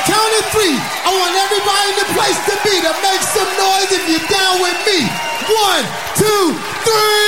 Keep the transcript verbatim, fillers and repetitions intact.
count of three. I want everybody in the place to be to make some noise if you're down with me. One, two, three.